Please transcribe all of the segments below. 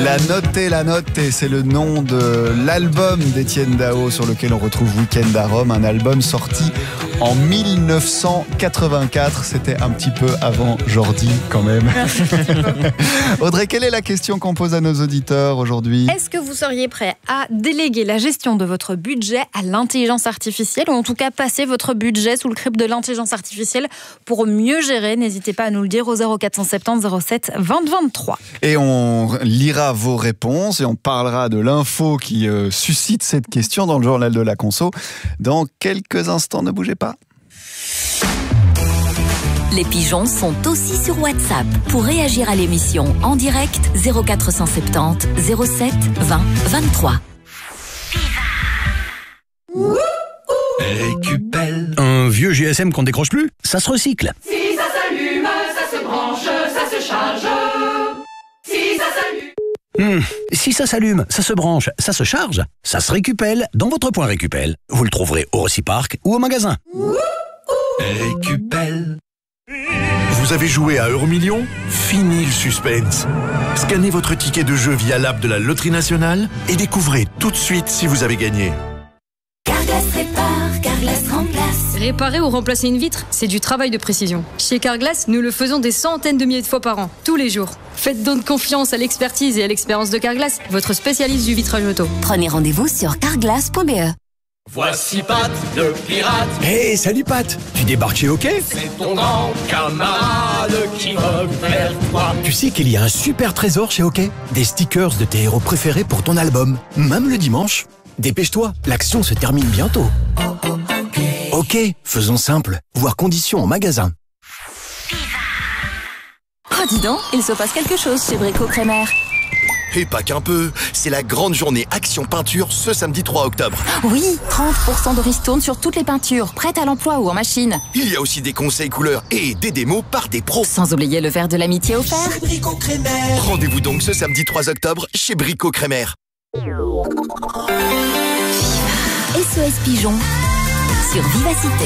La note, et c'est le nom de l'album d'Étienne Dao sur lequel on retrouve Week-end à Rome, un album sorti en 1984. C'était un petit peu avant Jordi quand même. Audrey, quelle est la question qu'on pose à nos auditeurs aujourd'hui ? Est-ce que vous seriez prêt à déléguer la gestion de votre budget à l'intelligence artificielle, ou en tout cas passer votre budget sous le crible de l'intelligence artificielle pour mieux gérer ? N'hésitez pas à nous le dire au 0470 07 20 23. Et on lira vos réponses et on parlera de l'info qui suscite cette question dans le journal de la conso dans quelques instants. Ne bougez pas. Les pigeons sont aussi sur WhatsApp. Pour réagir à l'émission en direct, 0470 07 20 23. Récupelle. Un vieux GSM qu'on ne décroche plus, ça se recycle. Si ça s'allume, ça se branche, ça se charge. Si ça s'allume. Si ça s'allume, ça se branche, ça se charge, ça se récupelle dans votre point Récupelle. Vous le trouverez au Reciparc ou au magasin. Récupelle. Vous avez joué à Euromillions ? Fini le suspense. Scannez votre ticket de jeu via l'app de la Loterie Nationale et découvrez tout de suite si vous avez gagné. Carglass répare, Carglass remplace. Réparer ou remplacer une vitre, c'est du travail de précision. Chez Carglass, nous le faisons des centaines de milliers de fois par an, tous les jours. Faites donc confiance à l'expertise et à l'expérience de Carglass, votre spécialiste du vitrage auto. Prenez rendez-vous sur carglass.be. Voici Pat, le pirate. Hey, salut Pat. Tu débarques chez OK ? C'est ton grand camarade qui revient vers toi. Tu sais qu'il y a un super trésor chez OK ? Des stickers de tes héros préférés pour ton album, même le dimanche. Dépêche-toi, l'action se termine bientôt. OK, faisons simple. Voir conditions en magasin. Oh dis donc, il se passe quelque chose chez Brico Crémer. Et pas qu'un peu, c'est la grande journée Action Peinture ce samedi 3 octobre. Oui, 30% de ristourne sur toutes les peintures, prêtes à l'emploi ou en machine. Il y a aussi des conseils couleurs et des démos par des pros. Sans oublier le verre de l'amitié offert. Chez Brico Crémer. Rendez-vous donc ce samedi 3 octobre chez Brico Crémer. SOS Pigeon sur Vivacité.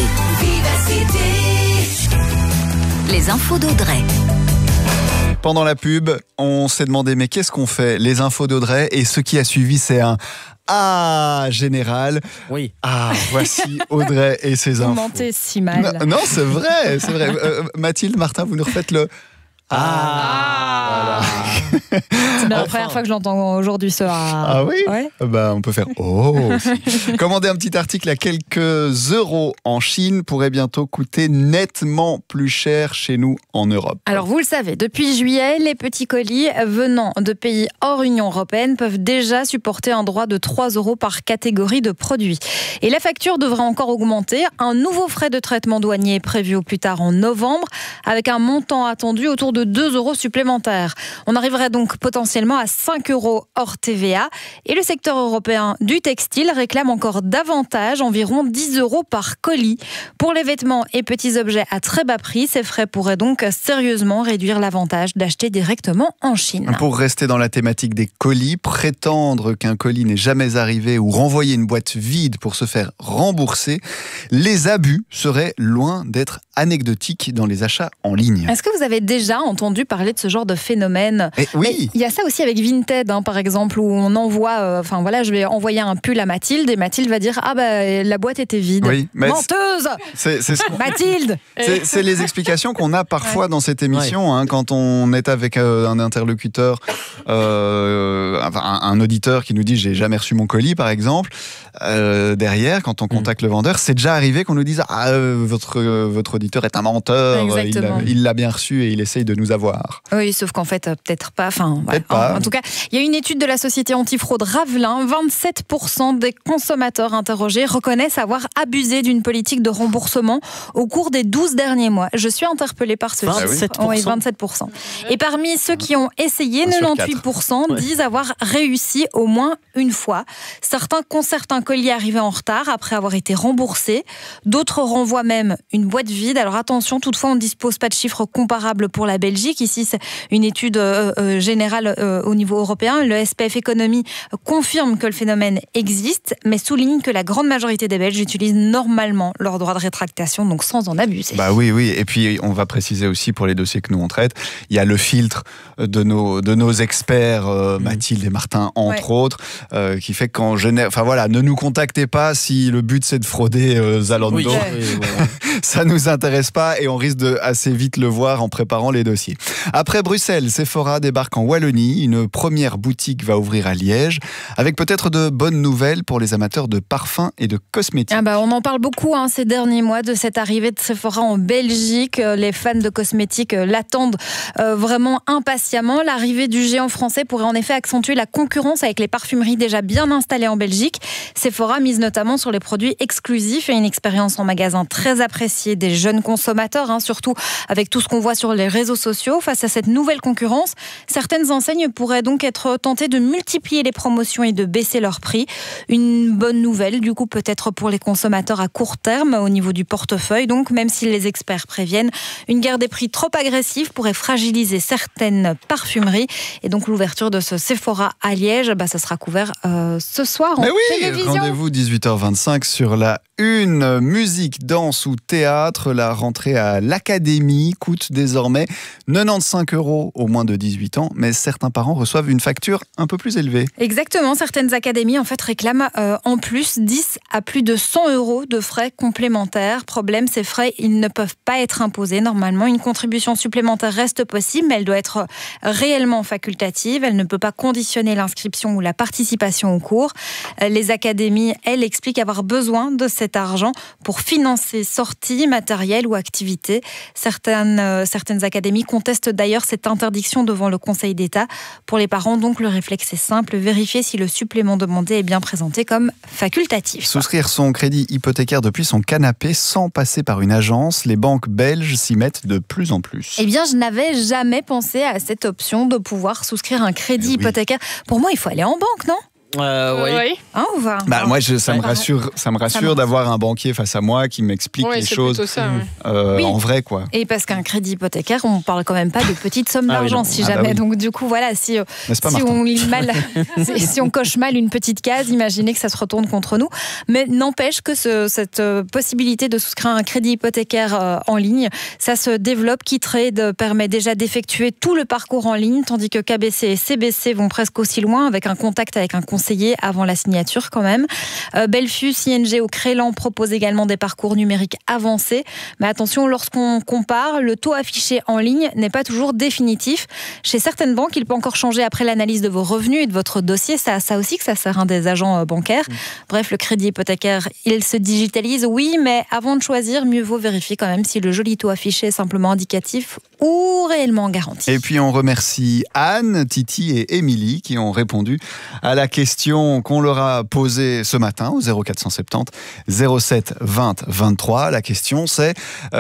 Les infos d'Audrey. Pendant la pub, on s'est demandé mais qu'est-ce qu'on fait ? Les infos d'Audrey, et ce qui a suivi, c'est un Ah général. Oui. Ah, voici Audrey et ses infos. Vous mentez si mal. Non, c'est vrai, c'est vrai. Mathilde, Martin, vous nous refaites le Voilà. C'est bien la première fois que je l'entends aujourd'hui, ce Ah oui, ouais. Bah, on peut faire Oh aussi. Commander un petit article à quelques euros en Chine pourrait bientôt coûter nettement plus cher chez nous en Europe. Alors vous le savez, depuis juillet, les petits colis venant de pays hors Union européenne peuvent déjà supporter un droit de 3 € par catégorie de produits. Et la facture devrait encore augmenter. Un nouveau frais de traitement douanier est prévu au plus tard en novembre, avec un montant attendu autour de 2 € supplémentaires. On arriverait donc potentiellement à 5 € hors TVA. Et le secteur européen du textile réclame encore davantage, environ 10 € par colis. Pour les vêtements et petits objets à très bas prix, ces frais pourraient donc sérieusement réduire l'avantage d'acheter directement en Chine. Pour rester dans la thématique des colis, prétendre qu'un colis n'est jamais arrivé ou renvoyer une boîte vide pour se faire rembourser, les abus seraient loin d'être anecdotiques dans les achats en ligne. Est-ce que vous avez déjà entendu parler de ce genre de phénomène ? Oui. Il y a ça aussi avec Vinted, par exemple, où on envoie, je vais envoyer un pull à Mathilde et Mathilde va dire la boîte était vide. Oui, mais menteuse. Mathilde. C'est les explications qu'on a parfois dans cette émission, quand on est avec un interlocuteur, un auditeur qui nous dit j'ai jamais reçu mon colis par exemple. Derrière, quand on contacte le vendeur, c'est déjà arrivé qu'on nous dise votre auditeur est un menteur, il l'a bien reçu et il essaye de nous avoir. Oui, sauf qu'en fait, peut-être pas. En tout cas, il y a une étude de la société antifraude Ravelin. 27% des consommateurs interrogés reconnaissent avoir abusé d'une politique de remboursement au cours des 12 derniers mois. Je suis interpellée par ce chiffre. Oui, 27%. Et parmi ceux qui ont essayé, 98% disent avoir réussi au moins une fois. Certains conservent un colis arrivé en retard après avoir été remboursé. D'autres renvoient même une boîte vide. Alors attention, toutefois, on ne dispose pas de chiffres comparables pour la Belgique. Belgique. Ici, c'est une étude générale au niveau européen. Le SPF Économie confirme que le phénomène existe, mais souligne que la grande majorité des Belges utilisent normalement leur droit de rétractation, donc sans en abuser. Bah oui. Et puis, on va préciser aussi pour les dossiers que nous on traite, il y a le filtre de nos experts, Mathilde et Martin, entre autres, qui fait qu'en général, enfin voilà, ne nous contactez pas si le but c'est de frauder Zalando. Oui. Ça nous intéresse pas et on risque de assez vite le voir en préparant les dossiers. Après Bruxelles, Sephora débarque en Wallonie. Une première boutique va ouvrir à Liège, avec peut-être de bonnes nouvelles pour les amateurs de parfums et de cosmétiques. On en parle beaucoup ces derniers mois de cette arrivée de Sephora en Belgique. Les fans de cosmétiques l'attendent vraiment impatiemment. L'arrivée du géant français pourrait en effet accentuer la concurrence avec les parfumeries déjà bien installées en Belgique. Sephora mise notamment sur les produits exclusifs et une expérience en magasin très appréciée des jeunes consommateurs, surtout avec tout ce qu'on voit sur les réseaux sociaux. Face à cette nouvelle concurrence, certaines enseignes pourraient donc être tentées de multiplier les promotions et de baisser leurs prix. Une bonne nouvelle, du coup, peut-être pour les consommateurs à court terme au niveau du portefeuille. Donc, même si les experts préviennent, une guerre des prix trop agressive pourrait fragiliser certaines parfumeries. Et donc, l'ouverture de ce Sephora à Liège, ça sera couvert ce soir en télévision. Rendez-vous 18h25 sur la une. Musique, danse ou théâtre, la rentrée à l'Académie coûte désormais 95 € aux moins de 18 ans, mais certains parents reçoivent une facture un peu plus élevée. Exactement, certaines académies en fait réclament en plus 10 à plus de 100 € de frais complémentaires. Problème, ces frais, ils ne peuvent pas être imposés. Normalement, une contribution supplémentaire reste possible, mais elle doit être réellement facultative. Elle ne peut pas conditionner l'inscription ou la participation au cours. Les académies, elles, expliquent avoir besoin de cet argent pour financer sorties, matériel ou activités. Certaines académies contestent d'ailleurs cette interdiction devant le Conseil d'État. Pour les parents, donc, le réflexe est simple, vérifier si le supplément demandé est bien présenté comme facultatif. Souscrire son crédit hypothécaire depuis son canapé sans passer par une agence, les banques belges s'y mettent de plus en plus. Eh bien, je n'avais jamais pensé à cette option de pouvoir souscrire un crédit hypothécaire. Pour moi, il faut aller en banque, non ? Oui. On va. Moi, ça me rassure d'avoir un banquier face à moi qui m'explique les choses en vrai, quoi. Et parce qu'un crédit hypothécaire, on parle quand même pas de petites sommes d'argent, si jamais. Donc du coup, voilà, si on lit mal, si on coche mal une petite case, imaginez que ça se retourne contre nous. Mais n'empêche que cette possibilité de souscrire un crédit hypothécaire en ligne, ça se développe. KeyTrade permet déjà d'effectuer tout le parcours en ligne, tandis que KBC et CBC vont presque aussi loin, avec un contact avec un conseiller avant la signature quand même. Belfus, ING ou Crélan proposent également des parcours numériques avancés. Mais attention, lorsqu'on compare, le taux affiché en ligne n'est pas toujours définitif. Chez certaines banques, il peut encore changer après l'analyse de vos revenus et de votre dossier. Ça aussi que ça sert des agents bancaires. Bref, le crédit hypothécaire, il se digitalise, oui, mais avant de choisir, mieux vaut vérifier quand même si le joli taux affiché est simplement indicatif ou réellement garanti. Et puis on remercie Anne, Titi et Émilie qui ont répondu à la question qu'on leur a posée ce matin au 0470 07 20 23. La question c'est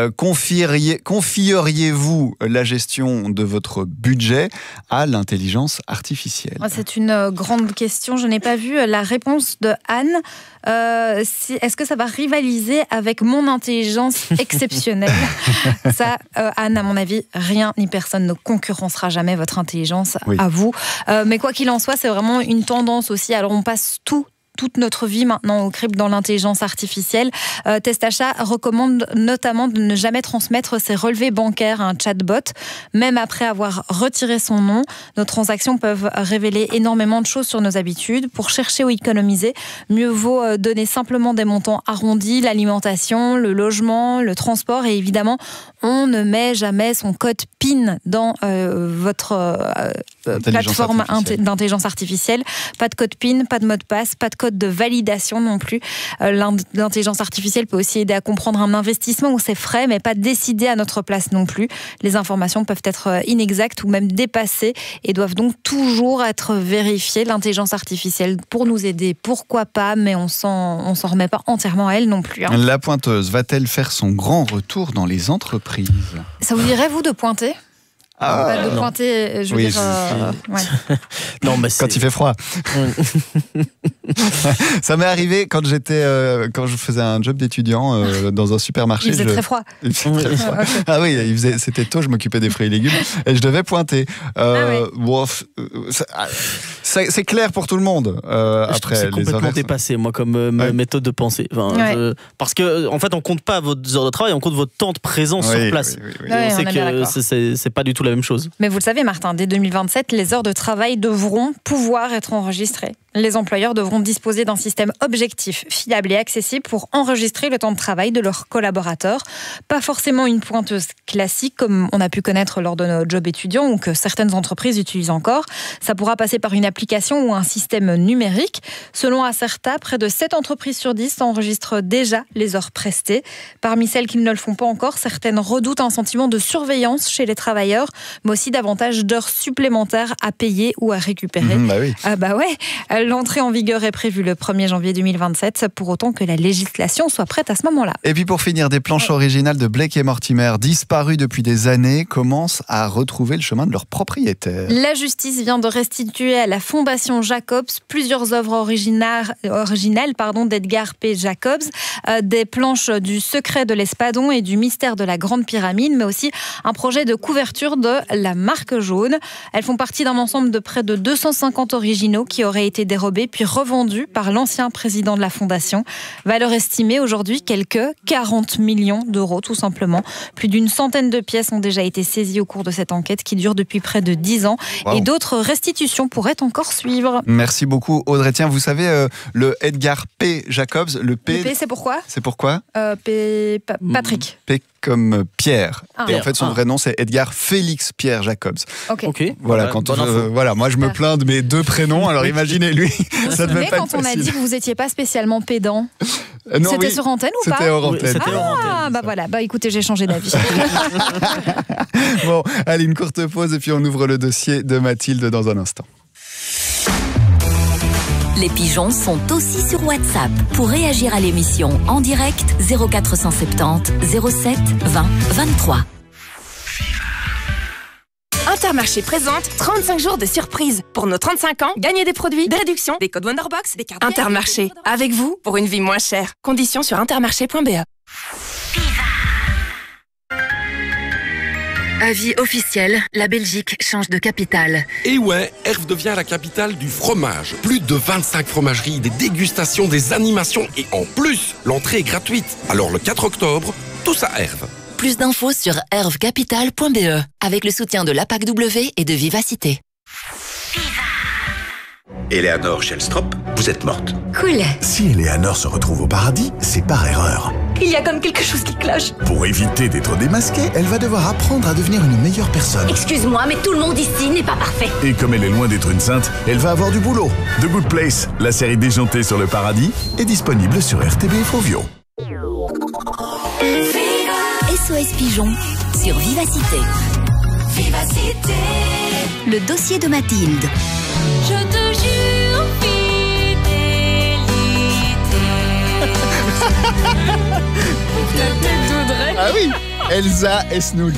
confieriez-vous la gestion de votre budget à l'intelligence artificielle ? C'est une grande question. Je n'ai pas vu la réponse de Anne. Est-ce que ça va rivaliser avec mon intelligence exceptionnelle ? Ça, Anne, à mon avis, rien ni personne ne concurrencera jamais votre intelligence à vous. Mais quoi qu'il en soit, c'est vraiment une tendance aussi. Alors, on passe toute notre vie maintenant au crible dans l'intelligence artificielle. Testachat recommande notamment de ne jamais transmettre ses relevés bancaires à un chatbot. Même après avoir retiré son nom, nos transactions peuvent révéler énormément de choses sur nos habitudes. Pour chercher ou économiser, mieux vaut donner simplement des montants arrondis, l'alimentation, le logement, le transport et évidemment, on ne met jamais son code PIN dans votre plateforme d'intelligence artificielle. Pas de code PIN, pas de mot de passe, pas de code de validation non plus. L'intelligence artificielle peut aussi aider à comprendre un investissement ou ses frais, mais pas décider à notre place non plus. Les informations peuvent être inexactes ou même dépassées et doivent donc toujours être vérifiées. L'intelligence artificielle, pour nous aider, pourquoi pas, mais on s'en remet pas entièrement à elle non plus. La pointeuse va-t-elle faire son grand retour dans les entreprises ? Ça vous dirait, vous, de pointer ? De pointer, je veux dire... ouais. Non, mais Quand il fait froid. Ça m'est arrivé quand je faisais un job d'étudiant dans un supermarché. Il faisait très froid. Il faisait très froid. Okay. Ah oui, c'était tôt, je m'occupais des fruits et légumes et je devais pointer. Bon, c'est clair pour tout le monde. Après, c'est complètement dépassé, moi, comme méthode de pensée. Enfin, parce que, en fait, on compte pas vos heures de travail, on compte votre temps de présence sur place. Oui, on sait que c'est pas du tout la même chose. Mais vous le savez, Martin, dès 2027, les heures de travail devront pouvoir être enregistrées. Les employeurs devront disposer d'un système objectif, fiable et accessible pour enregistrer le temps de travail de leurs collaborateurs. Pas forcément une pointeuse classique comme on a pu connaître lors de nos jobs étudiants ou que certaines entreprises utilisent encore. Ça pourra passer par une application ou un système numérique. Selon Acerta, près de 7 entreprises sur 10 enregistrent déjà les heures prestées. Parmi celles qui ne le font pas encore, certaines redoutent un sentiment de surveillance chez les travailleurs, mais aussi davantage d'heures supplémentaires à payer ou à récupérer. L'entrée en vigueur est prévue le 1er janvier 2027, pour autant que la législation soit prête à ce moment-là. Et puis pour finir, des planches originales de Blake et Mortimer, disparues depuis des années, commencent à retrouver le chemin de leur propriétaire. La justice vient de restituer à la Fondation Jacobs plusieurs œuvres originales d'Edgar P. Jacobs, des planches du Secret de l'Espadon et du Mystère de la Grande Pyramide, mais aussi un projet de couverture de la Marque Jaune. Elles font partie d'un ensemble de près de 250 originaux qui auraient été dérobés puis revendus par l'ancien président de la Fondation. Valeur estimée aujourd'hui quelques 40 millions d'euros tout simplement. Plus d'une centaine de pièces ont déjà été saisies au cours de cette enquête qui dure depuis près de 10 ans. Wow. Et d'autres restitutions pourraient encore suivre. Merci beaucoup Audrey. Tiens, vous savez, le Edgar P. Jacobs, le P c'est pourquoi ? C'est pourquoi ? Patrick. P comme Pierre. Et en fait, son vrai nom, c'est Edgar Félix Pierre Jacobs. Ok. Voilà, moi, je me plains de mes 2 prénoms, alors imaginez lui. Ça devait pas être facile. Quand on a dit que vous n'étiez pas spécialement pédant, c'était sur antenne ou pas ? C'était hors antenne. Écoutez, j'ai changé d'avis. Bon, allez, une courte pause et puis on ouvre le dossier de Mathilde dans un instant. Les pigeons sont aussi sur WhatsApp. Pour réagir à l'émission en direct, 0470 07 20 23. Intermarché présente 35 jours de surprise. Pour nos 35 ans, gagnez des produits, des réductions, des codes Wonderbox, des cartes. Intermarché, avec vous pour une vie moins chère. Conditions sur intermarché.be. Avis officiel, la Belgique change de capitale. Et ouais, Herve devient la capitale du fromage. Plus de 25 fromageries, des dégustations, des animations et en plus, l'entrée est gratuite. Alors le 4 octobre, tous à Herve. Plus d'infos sur hervecapital.be avec le soutien de l'APAC-W et de Vivacité. Eleanor Shellstrop, vous êtes morte. Cool. Si Eleanor se retrouve au paradis, c'est par erreur. Il y a comme quelque chose qui cloche. Pour éviter d'être démasquée, elle va devoir apprendre à devenir une meilleure personne. Excuse-moi, mais tout le monde ici n'est pas parfait. Et comme elle est loin d'être une sainte, elle va avoir du boulot. The Good Place, la série déjantée sur le paradis, est disponible sur RTB et Frovio. SOS Pigeon sur Vivacité. Vivacité. Le dossier de Mathilde. Je te jure, fidélité. La tête d'Audrey. Ah oui, Elsa Esnoult.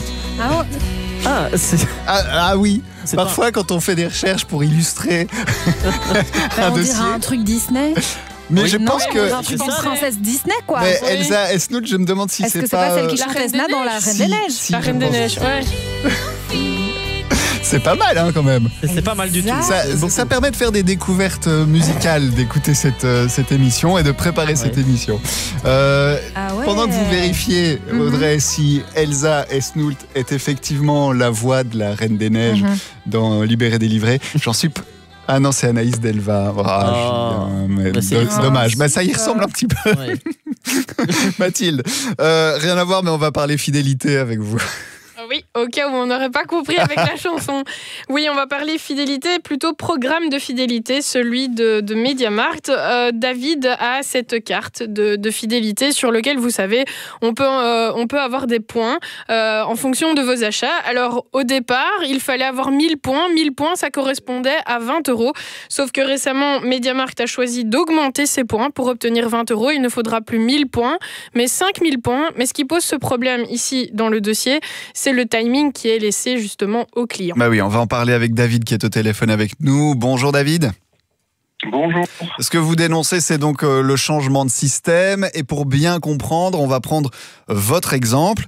Oui. Parfois, quand on fait des recherches pour illustrer on dirait un truc Disney. Mais je pense que un truc de princesse Disney, quoi. Mais Elsa Esnoult, je me demande si c'est pas celle qui chante Esna dans La Reine des Neiges. La Reine des Neiges, ouais. C'est pas mal, quand même. C'est pas mal du tout. Ça permet de faire des découvertes musicales, d'écouter cette émission et de préparer cette émission. Pendant que vous vérifiez, Audrey, si Elsa Esnoult est effectivement la voix de la Reine des Neiges dans Libéré délivré, j'en suis... Ah non, c'est Anaïs Delva. Dommage. Ça y ressemble un petit peu. Ouais. Mathilde, rien à voir, mais on va parler fidélité avec vous. Oui, au cas où on n'aurait pas compris avec la chanson. Oui, on va parler fidélité, plutôt programme de fidélité, celui de MediaMarkt. David a cette carte de fidélité sur laquelle, vous savez, on peut avoir des points en fonction de vos achats. Alors, au départ, il fallait avoir 1000 points. 1000 points, ça correspondait à 20 €. Sauf que récemment, MediaMarkt a choisi d'augmenter ses points. Pour obtenir 20 €, il ne faudra plus 1000 points, mais 5000 points. Mais ce qui pose ce problème ici dans le dossier, c'est le timing streaming qui est laissé justement aux clients. Bah oui, on va en parler avec David qui est au téléphone avec nous. Bonjour David. Bonjour. Ce que vous dénoncez, c'est donc le changement de système. Et pour bien comprendre, on va prendre votre exemple.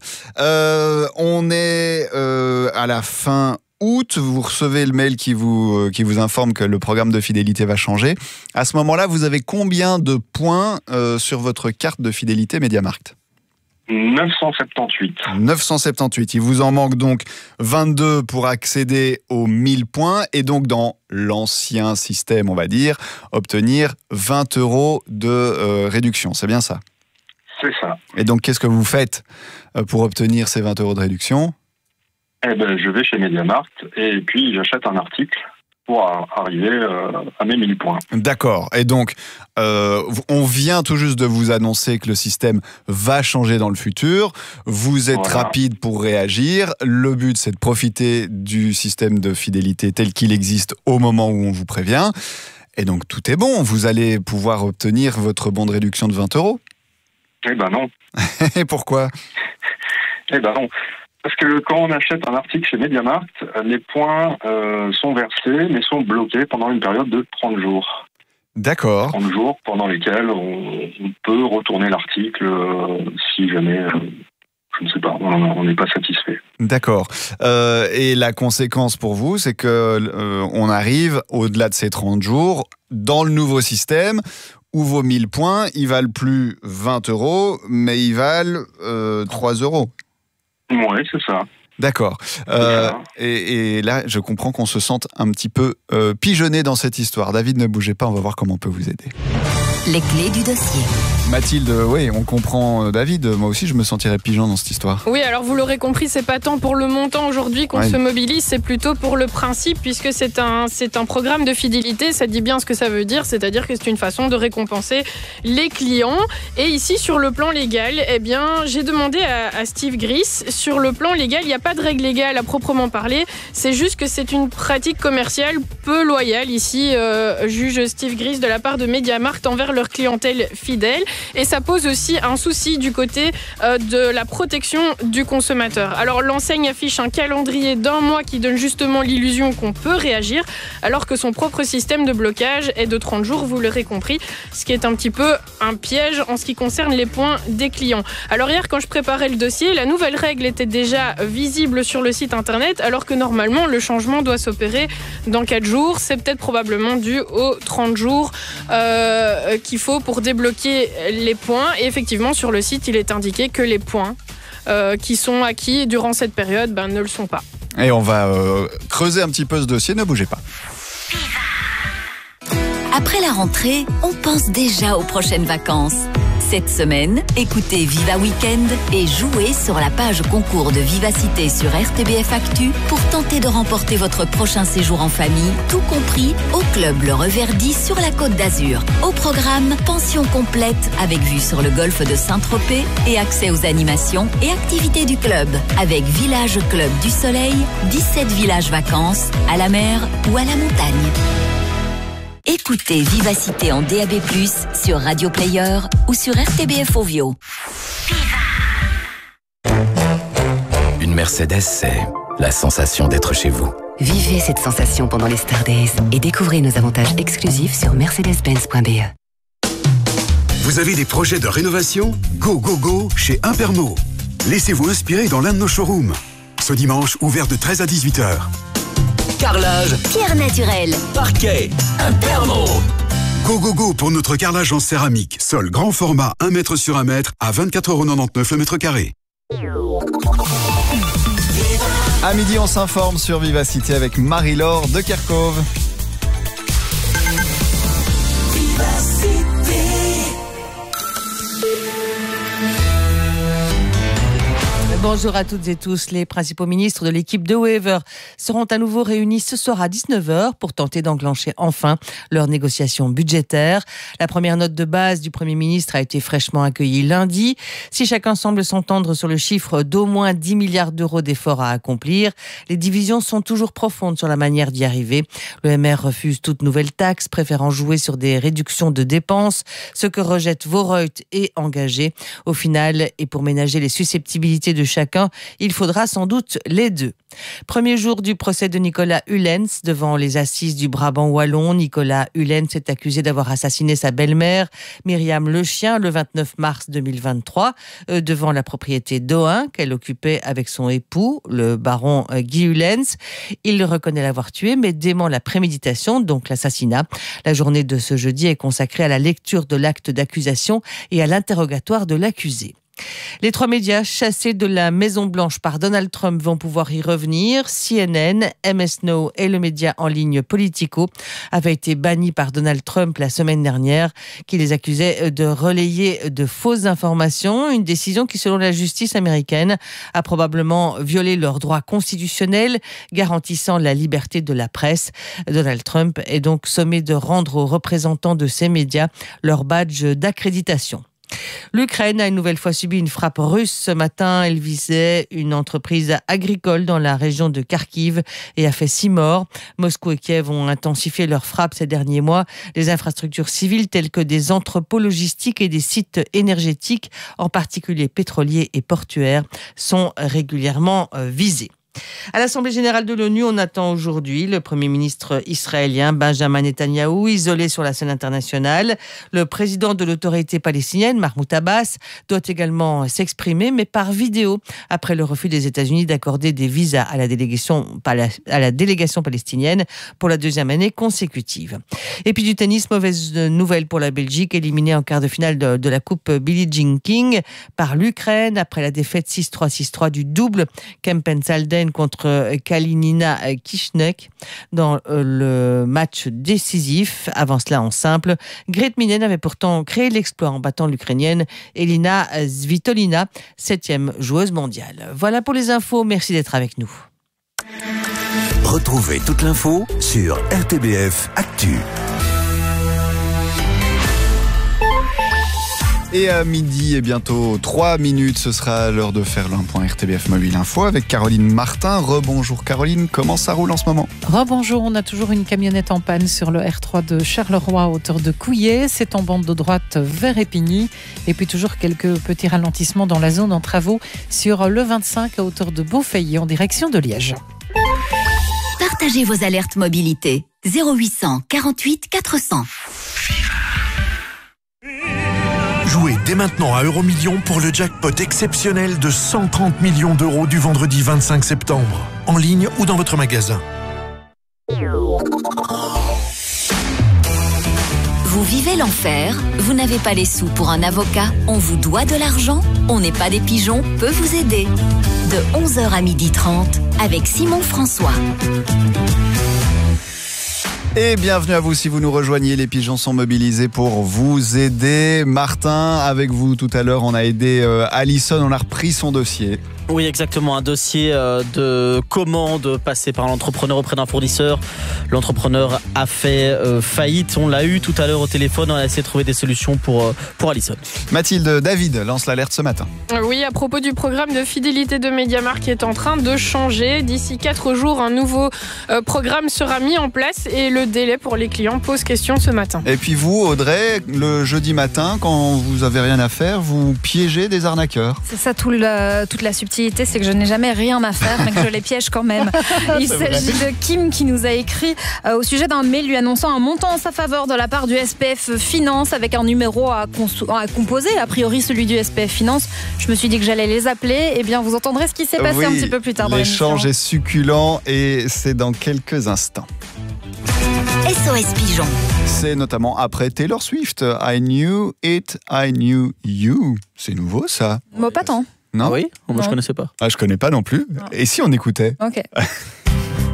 On est à la fin août. Vous recevez le mail qui vous informe que le programme de fidélité va changer. À ce moment-là, vous avez combien de points sur votre carte de fidélité MediaMarkt ? 978. 978. Il vous en manque donc 22 pour accéder aux 1000 points et donc dans l'ancien système, on va dire, obtenir 20 € de réduction. C'est bien ça ? C'est ça. Et donc, qu'est-ce que vous faites pour obtenir ces 20 € de réduction ? Eh ben, je vais chez MediaMarkt et puis j'achète un article pour arriver à mes 1000 points. D'accord. Et donc, on vient tout juste de vous annoncer que le système va changer dans le futur. Vous êtes rapide pour réagir. Le but, c'est de profiter du système de fidélité tel qu'il existe au moment où on vous prévient. Et donc, tout est bon. Vous allez pouvoir obtenir votre bon de réduction de 20 €. Eh ben non. Et pourquoi ? Eh ben non. Parce que quand on achète un article chez MediaMarkt, les points sont versés, mais sont bloqués pendant une période de 30 jours. D'accord. 30 jours pendant lesquels on peut retourner l'article si jamais, je ne sais pas, on n'est pas satisfait. D'accord. Et la conséquence pour vous, c'est que on arrive au-delà de ces 30 jours dans le nouveau système où vos 1000 points, ils valent plus 20 €, mais ils valent 3 €. Oui, c'est ça. D'accord. Et là, je comprends qu'on se sente un petit peu pigeonné dans cette histoire. David, ne bougez pas, on va voir comment on peut vous aider. Les clés du dossier. Mathilde, oui, on comprend David. Moi aussi, je me sentirais pigeon dans cette histoire. Oui, alors vous l'aurez compris, c'est pas tant pour le montant aujourd'hui qu'on se mobilise, c'est plutôt pour le principe, puisque c'est un programme de fidélité. Ça dit bien ce que ça veut dire, c'est-à-dire que c'est une façon de récompenser les clients. Et ici, sur le plan légal, eh bien, j'ai demandé à Steve Gris. Sur le plan légal, il n'y a pas de règle légale à proprement parler. C'est juste que c'est une pratique commerciale peu loyale. Ici, juge Steve Gris de la part de MediaMarkt envers leur clientèle fidèle. Et ça pose aussi un souci du côté de la protection du consommateur. Alors l'enseigne affiche un calendrier d'1 mois qui donne justement l'illusion qu'on peut réagir, alors que son propre système de blocage est de 30 jours, vous l'aurez compris, ce qui est un petit peu un piège en ce qui concerne les points des clients. Alors hier, quand je préparais le dossier, la nouvelle règle était déjà visible sur le site internet, alors que normalement le changement doit s'opérer dans 4 jours. C'est peut-être probablement dû aux 30 jours qu'il faut pour débloquer les points. Et effectivement, sur le site, il est indiqué que les points qui sont acquis durant cette période ne le sont pas. Et on va creuser un petit peu ce dossier, ne bougez pas. Après la rentrée, on pense déjà aux prochaines vacances. Cette semaine, écoutez Viva Weekend et jouez sur la page concours de Vivacité sur RTBF Actu pour tenter de remporter votre prochain séjour en famille, tout compris au club Le Reverdy sur la Côte d'Azur. Au programme, pension complète avec vue sur le golfe de Saint-Tropez et accès aux animations et activités du club avec Village Club du Soleil, 17 villages vacances à la mer ou à la montagne. Écoutez Vivacité en DAB+, sur Radio Player ou sur RTBF Ovio. Une Mercedes, c'est la sensation d'être chez vous. Vivez cette sensation pendant les Star Days et découvrez nos avantages exclusifs sur mercedes-benz.be. Vous avez des projets de rénovation ? Go, go, go chez Impermo. Laissez-vous inspirer dans l'un de nos showrooms. Ce dimanche, ouvert de 13 à 18h. Carrelage, pierre naturelle, parquet, Impermo. Go, go, go pour notre carrelage en céramique. Sol grand format 1 mètre sur 1 mètre à 24,99 € le mètre carré. À midi, on s'informe sur Vivacité avec Marie-Laure de Kerkhove. Bonjour à toutes et tous. Les principaux ministres de l'équipe de Wever seront à nouveau réunis ce soir à 19h pour tenter d'enclencher enfin leurs négociations budgétaires. La première note de base du Premier ministre a été fraîchement accueillie lundi. Si chacun semble s'entendre sur le chiffre d'au moins 10 milliards d'euros d'efforts à accomplir, les divisions sont toujours profondes sur la manière d'y arriver. Le MR refuse toute nouvelle taxe, préférant jouer sur des réductions de dépenses, ce que rejettent Vorreut et Engagé. Au final, et pour ménager les susceptibilités de chacun, il faudra sans doute les deux. Premier jour du procès de Nicolas Hulens devant les assises du Brabant wallon. Nicolas Hulens est accusé d'avoir assassiné sa belle-mère, Myriam Le Chien, le 29 mars 2023, devant la propriété d'Ohain qu'elle occupait avec son époux, le baron Guy Hulens. Il reconnaît l'avoir tué, mais dément la préméditation, donc l'assassinat. La journée de ce jeudi est consacrée à la lecture de l'acte d'accusation et à l'interrogatoire de l'accusé. Les 3 médias chassés de la Maison-Blanche par Donald Trump vont pouvoir y revenir. CNN, MS Now et le média en ligne Politico avaient été bannis par Donald Trump la semaine dernière, qui les accusait de relayer de fausses informations. Une décision qui, selon la justice américaine, a probablement violé leurs droits constitutionnels garantissant la liberté de la presse. Donald Trump est donc sommé de rendre aux représentants de ces médias leur badge d'accréditation. L'Ukraine a une nouvelle fois subi une frappe russe ce matin. Elle visait une entreprise agricole dans la région de Kharkiv et a fait 6 morts. Moscou et Kiev ont intensifié leurs frappes ces derniers mois. Les infrastructures civiles telles que des entrepôts logistiques et des sites énergétiques, en particulier pétroliers et portuaires, sont régulièrement visés. À l'Assemblée générale de l'ONU, on attend aujourd'hui le Premier ministre israélien Benjamin Netanyahou, isolé sur la scène internationale. Le président de l'autorité palestinienne, Mahmoud Abbas, doit également s'exprimer, mais par vidéo, après le refus des États-Unis d'accorder des visas à la délégation palestinienne pour la 2e année consécutive. Et puis du tennis, mauvaise nouvelle pour la Belgique, éliminée en quart de finale de la Coupe Billie Jean King par l'Ukraine après la défaite 6-3, 6-3 du double Kempen-Salden contre Kalinina Kishnek dans le match décisif. Avant cela, en simple, Grete Minen avait pourtant créé l'exploit en battant l'Ukrainienne Elina Svitolina, 7e joueuse mondiale. Voilà pour les infos, merci d'être avec nous. Retrouvez toute l'info sur RTBF Actu. Et à midi et bientôt 3 minutes, ce sera l'heure de faire un point RTBF Mobile Info avec Caroline Martin. Rebonjour Caroline, comment ça roule en ce moment ? Rebonjour, on a toujours une camionnette en panne sur le R3 de Charleroi à hauteur de Couillet. C'est en bande de droite vers Épigny. Et puis toujours quelques petits ralentissements dans la zone en travaux sur le 25 à hauteur de Beaufailly en direction de Liège. Partagez vos alertes mobilité. 0800 48 400. Jouez dès maintenant à Euromillions pour le jackpot exceptionnel de 130 millions d'euros du vendredi 25 septembre. En ligne ou dans votre magasin. Vous vivez l'enfer? Vous n'avez pas les sous pour un avocat? On vous doit de l'argent? On n'est pas des pigeons peut vous aider. De 11h à 12h30 avec Simon François. Et bienvenue à vous si vous nous rejoignez, les pigeons sont mobilisés pour vous aider. Martin, avec vous tout à l'heure, on a aidé Alison, on a repris son dossier. Oui, exactement, un dossier de commande passé par l'entrepreneur auprès d'un fournisseur. L'entrepreneur a fait faillite, on l'a eu tout à l'heure au téléphone, on a essayé de trouver des solutions pour Alison. Mathilde, David lance l'alerte ce matin. Oui, à propos du programme de fidélité de MediaMarkt qui est en train de changer. D'ici 4 jours, un nouveau programme sera mis en place et le délai pour les clients pose question ce matin. Et puis vous, Audrey, le jeudi matin, quand vous avez rien à faire, vous piégez des arnaqueurs. C'est ça toute la subtilité, c'est que je n'ai jamais rien à faire, mais que je les piège quand même. Il s'agit de Kim qui nous a écrit au sujet d'un mail lui annonçant un montant en sa faveur de la part du SPF Finance avec un numéro à composer, a priori celui du SPF Finance. Je me suis dit que j'allais les appeler. Eh bien, vous entendrez ce qui s'est passé un petit peu plus tard dans l'émission. L'échange est succulent et c'est dans quelques instants. SOS Pigeon. C'est notamment après Taylor Swift. I knew it, I knew you. C'est nouveau ça. Bon, pas tant. Non. Ah oui, moi je connaissais pas. Ah, je connais pas non plus. Non. Et si on écoutait? Ok.